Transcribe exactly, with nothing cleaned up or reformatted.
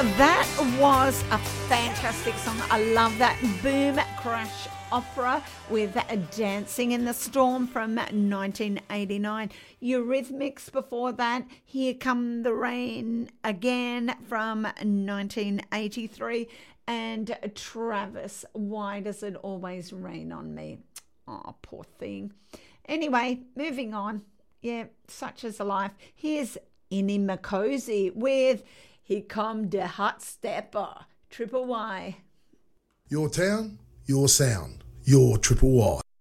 That was a fantastic song. I love that. Boom Crash Opera with Dancing in the Storm from nineteen eighty-nine. Eurythmics before that. Here Come the Rain Again from nineteen eighty-three. And Travis, Why Does It Always Rain on Me? Oh, poor thing. Anyway, moving on. Yeah, such is life. Here's Inni Makosi with Here Come the Hot Stepper. Triple Y. Your town, your sound, your Triple Y.